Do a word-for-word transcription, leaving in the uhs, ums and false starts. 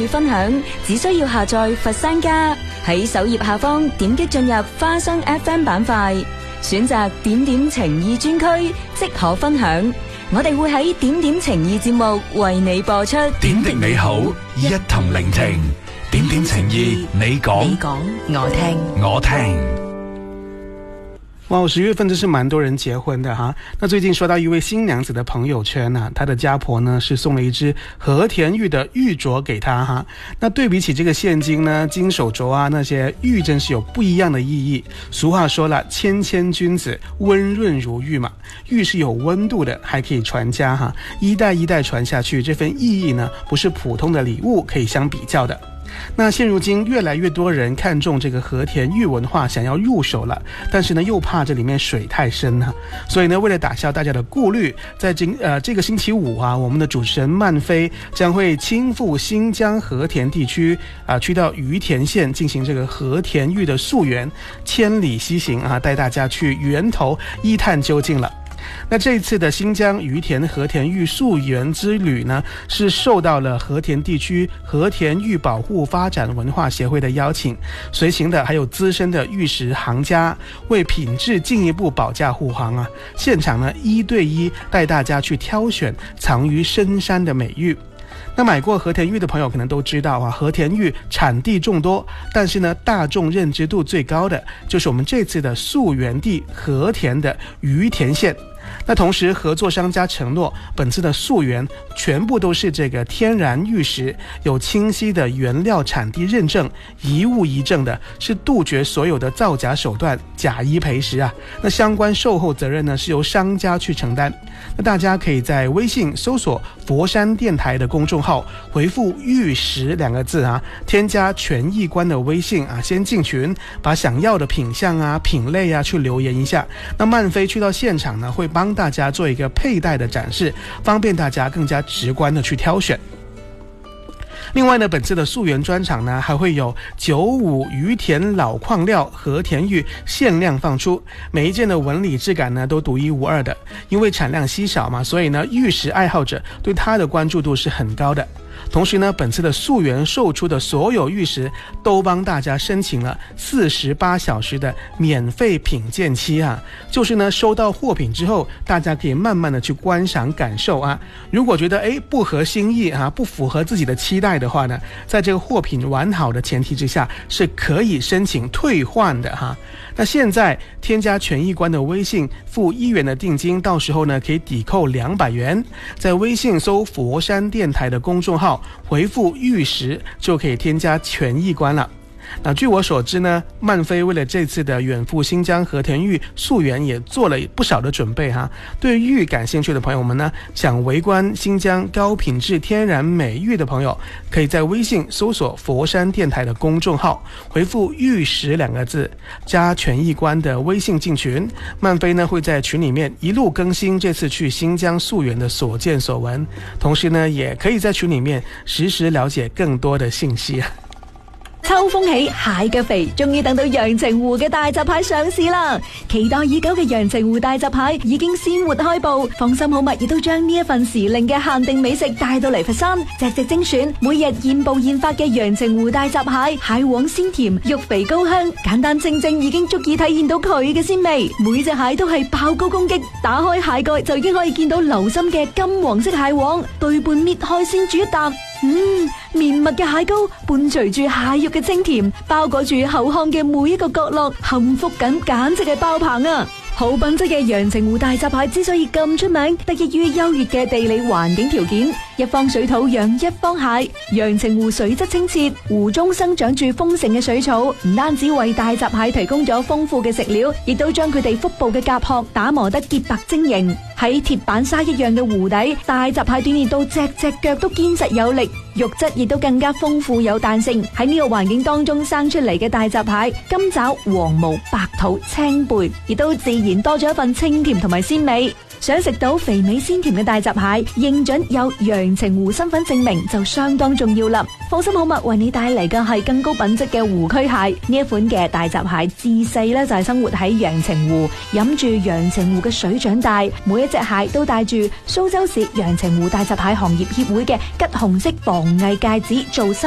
分享，只需要下載佛山家，喺首頁下方點擊進入花生 F M 板塊，選擇點點情意專區，即可分享。我哋會喺點點情意節目為你播出。 點滴你好，一同聆聽。點點情意，你講， 你講，我聽， 我聽。 哇，十月份真是蠻多人結婚的哈。那最近收到一位新娘子的朋友圈啊，她的家婆呢是送了一只和田玉的玉镯給她哈。那對比起這個現金呢，金手鐲啊，那些玉真是有不一樣的意義。俗話說了，謙謙君子，溫潤如玉嘛。玉是有溫度的，還可以傳家哈，一代一代傳下去，這份意義呢，不是普通的禮物可以相比較的。那現如今越來越多人看重這個和田玉文化，想要入手了，但是呢又怕這裡面水太深啊，所以呢為了打消大家的顧慮，在今呃這個星期五啊，我們的主持人曼飛將會親赴新疆和田地區啊、呃，去到於田縣進行這個和田玉的溯源，千里西行啊，帶大家去源頭一探究竟了。那這一次的新疆於田和田玉溯源之旅呢，是受到了和田地區和田玉保護發展文化協會的邀請，隨行的還有資深的玉石行家，為品質進一步保駕護航啊。現場呢一對一帶大家去挑選藏於深山的美玉。那買過和田玉的朋友可能都知道啊，和田玉產地眾多，但是呢大眾認知度最高的就是我們這次的溯源地和田的於田縣。那同時合作商家承諾本次的溯源全部都是這個天然玉石，有清晰的原料產地認證，一物一證的，是杜絕所有的造假手段，假一賠十啊。那相關售後責任呢是由商家去承擔。那大家可以在微信搜索佛山電台的公眾號，回復玉石兩個字啊，添加權益觀的微信啊，先進群，把想要的品相啊品類啊去留言一下。那曼飛去到現場呢，會幫大家做一個佩戴的展示，方便大家更加直觀的去挑選。另外呢，本次的溯源專場呢，還會有九五於田老礦料和田玉限量放出，每一件的紋理質感呢都獨一無二的。因為產量稀少嘛，所以呢玉石愛好者對它的關注度是很高的。同時呢，本次的溯源售出的所有玉石都幫大家申請了四十八小時的免費品鑑期啊，就是呢收到貨品之後，大家可以慢慢的去觀賞感受啊。如果覺得誒不合心意啊，不符合自己的期待的話呢，在這個貨品完好的前提之下，是可以申請退換的哈、啊。那現在添加權益觀的微信，付一元的定金，到時候呢可以抵扣兩百元，在微信搜佛山電台的公眾號，回復玉石就可以添加權益觀了。那據我所知呢，曼飛為了這次的遠赴新疆和田玉溯源也做了不少的準備哈。對玉感興趣的朋友們呢，想圍觀新疆高品質天然美玉的朋友，可以在微信搜索佛山電台的公眾號，回復玉石兩個字，加權益觀的微信進群。曼飛呢會在群裡面一路更新這次去新疆溯源的所見所聞，同時呢也可以在群裡面實時了解更多的信息。 秋風起，蟹腳肥，終於等到陽澄湖嘅大閘蟹上市啦！期待已久嘅陽澄湖大閘蟹已經鮮活開步，放心好物亦都將呢一份時令嘅限定美食帶到嚟佛山，隻隻精選，每日現捕現發嘅陽澄湖大閘蟹，蟹黃鮮甜，肉肥高香，簡單清蒸已經足以體現到佢嘅鮮味。每隻蟹都係爆高攻擊，打開蟹蓋就已經可以見到流心嘅金黃色蟹黃，對半搣開先煮一啖。嗯，綿密嘅蟹膏伴隨住蟹肉嘅清甜，包裹住口腔嘅每一個角落，幸福感簡直係爆棚啊！好品質嘅陽澄湖大閘蟹之所以咁出名，得益於優越嘅地理環境條件，一方水土養一方蟹。陽澄湖水質清澈，湖中生長住豐盛嘅水草，唔單止為大閘蟹提供咗豐富嘅食料，亦都將佢哋腹部嘅甲殼打磨得潔白晶瑩。喺鐵板沙一樣嘅湖底，大閘蟹鍛煉到隻隻腳都堅實有力，肉質亦都更加豐富有彈性。喺呢個環境當中生出嚟嘅大閘蟹，金爪、黃毛、白肚、青背，亦都自然多咗一份清甜同埋鮮美。想食到肥美鮮甜嘅大閘蟹，認準有陽澄湖身份證明就相當重要啦。放心好物為你帶嚟嘅係更高品質嘅湖區蟹，呢一款嘅大閘蟹自細咧就係生活喺陽澄湖，飲住陽澄湖嘅水長大，每一隻蟹都帶住蘇州市陽澄湖大閘蟹行業協會嘅桔紅色防偽戒指做